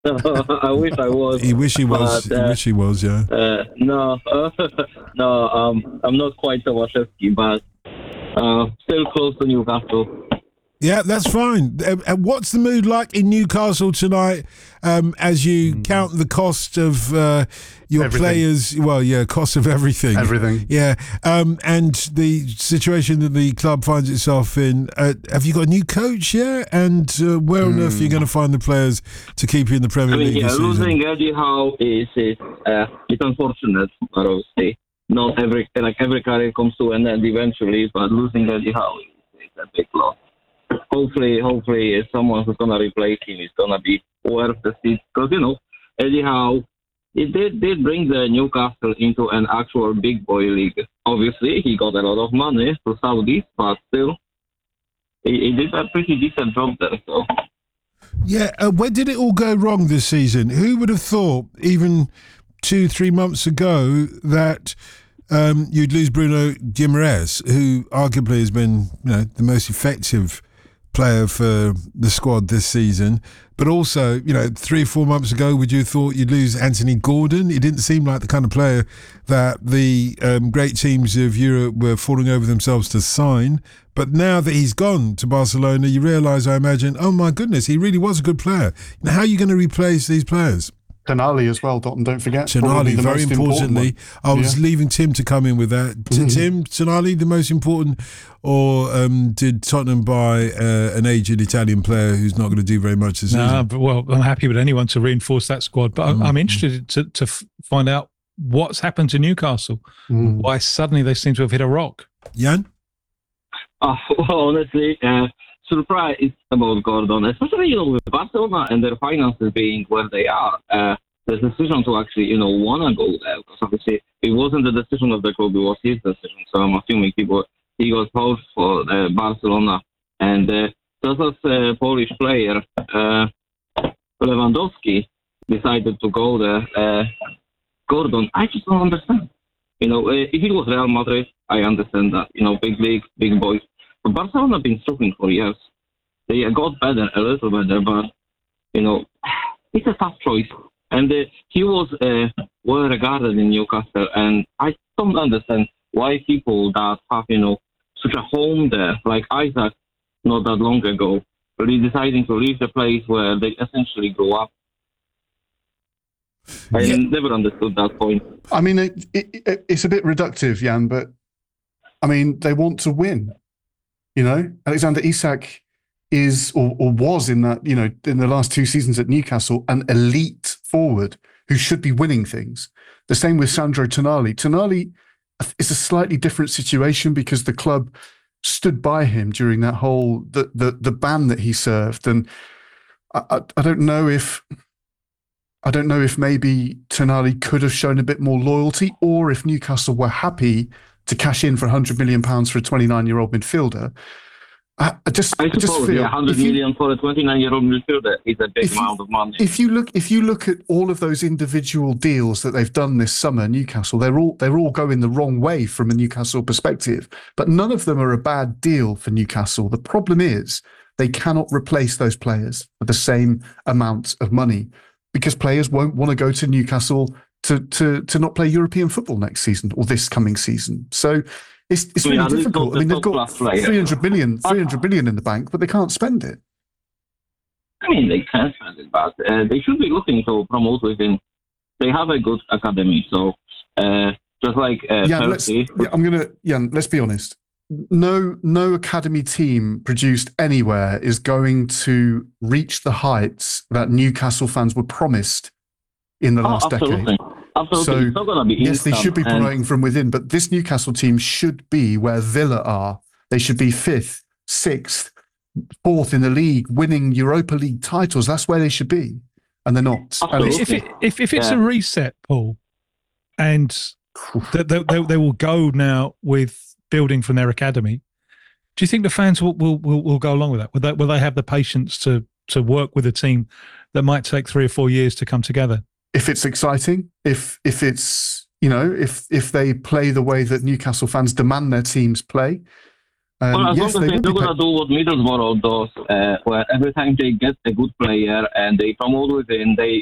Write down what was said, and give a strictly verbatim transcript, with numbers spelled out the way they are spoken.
I wish I was, He wish he was. but He uh, wish he was. Yeah. uh, no, no. Um, I'm not quite Tomaszewski, but uh, still close to Newcastle. Yeah, that's fine. Uh, uh, what's the mood like in Newcastle tonight um, as you mm. count the cost of uh, your everything. players? Well, yeah, cost of everything. Everything. Yeah. Um, and the situation that the club finds itself in. Uh, have you got a new coach yet? And uh, where on mm. earth are you going to find the players to keep you in the Premier I mean, League yeah, this season? losing Eddie Howe is, is uh, it's unfortunate, obviously. Not every, like every career comes to an end eventually, but losing Eddie Howe is, is a big loss. Hopefully, hopefully, someone who's gonna replace him is gonna be worth the seat. Because you know, Eddie Howe, it did did bring the Newcastle into an actual big boy league. Obviously, he got a lot of money to Saudis, but still, he, he did a pretty decent job there. So, yeah, uh, where did it all go wrong this season? Who would have thought, even two, three months ago, that um, you'd lose Bruno Guimaraes, who arguably has been, you know, the most effective player for the squad this season, but also, you know, three or four months ago, would you have thought you'd lose Anthony Gordon? He didn't seem like the kind of player that the um, great teams of Europe were falling over themselves to sign. But now that he's gone to Barcelona, you realise, I imagine, oh my goodness, he really was a good player. Now, how are you going to replace these players? Tonali as well, Dotton, don't forget. Tonali, very importantly. I was yeah. leaving Tim to come in with that. Mm-hmm. Tim, Tonali, the most important, or um, did Tottenham buy uh, an aged Italian player who's not going to do very much this nah, season? But, well, I'm happy with anyone to reinforce that squad, but mm-hmm. I'm interested to, to f- find out what's happened to Newcastle. Mm. Why suddenly they seem to have hit a rock. Jan? Uh, well, honestly, uh, surprised about Gordon, especially, you know, with Barcelona and their finances being where they are. Uh, the decision to actually, you know, want to go there, because obviously it wasn't the decision of the club, it was his decision. So I'm assuming he got, he got poached for uh, Barcelona. And uh, just as a Polish player, uh, Lewandowski decided to go there. Uh, Gordon, I just don't understand. You know, uh, if it was Real Madrid, I understand that. You know, big league, big boys. But Barcelona have been struggling for years. They got better, a little better, but, you know, it's a tough choice. And uh, he was uh, well regarded in Newcastle, and I don't understand why people that have, you know, such a home there, like Isaac, not that long ago, really deciding to leave the place where they essentially grew up. I yeah. never understood that point. I mean, it, it, it's a bit reductive, Jan, but I mean, they want to win. You know, Alexander Isak is or, or was in that, you know, in the last two seasons at Newcastle, an elite forward who should be winning things. The same with Sandro Tonali. Tonali is a slightly different situation because the club stood by him during that whole the the, the ban that he served, and I, I, I don't know if I don't know if maybe Tonali could have shown a bit more loyalty, or if Newcastle were happy to cash in for one hundred million pounds for a twenty-nine-year-old midfielder. I, I just, I, I just suppose, feel yeah, one hundred you, million for a twenty-nine-year-old midfielder is a big amount you, of money. If you look, if you look at all of those individual deals that they've done this summer, Newcastle, they're all they're all going the wrong way from a Newcastle perspective. But none of them are a bad deal for Newcastle. The problem is they cannot replace those players for the same amount of money, because players won't want to go to Newcastle to to to not play European football next season or this coming season. So it's it's really yeah, difficult. I mean, they've got three hundred million, three hundred million in the bank, but they can't spend it. I mean, they can spend it, but uh, they should be looking to promote within. They have a good academy, so uh, just like uh, yeah, let's, yeah, I'm gonna yeah, let's be honest. No, no academy team produced anywhere is going to reach the heights that Newcastle fans were promised in the oh, last absolutely. decade. Absolutely. So, it's not gonna be yes, they should be promoting from within, but this Newcastle team should be where Villa are. They should be fifth, sixth, fourth in the league, winning Europa League titles. That's where they should be, and they're not. And if, it, if if it's yeah. a reset, Paul, and they, they, they will go now with building from their academy, do you think the fans will will, will, will go along with that? Will they, will they have the patience to to work with a team that might take three or four years to come together? If it's exciting, if if it's, you know, if if they play the way that Newcastle fans demand their teams play, Um, well, as yes, long as they they're will not be going to paid. do what Middlesbrough does, uh, where every time they get a good player and they promote within, they